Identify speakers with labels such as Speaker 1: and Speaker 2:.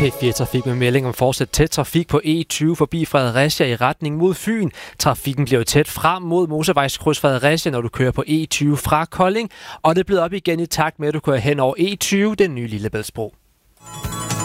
Speaker 1: P4 Trafik med melding om fortsat tæt trafik på E20 forbi Fredericia i retning mod Fyn. Trafikken bliver tæt frem mod motorvejskryds Fredericia, når du kører på E20 fra Kolding, og det er blevet op igen i takt med, at du kører hen over E20, den nye Lillebæltsbro.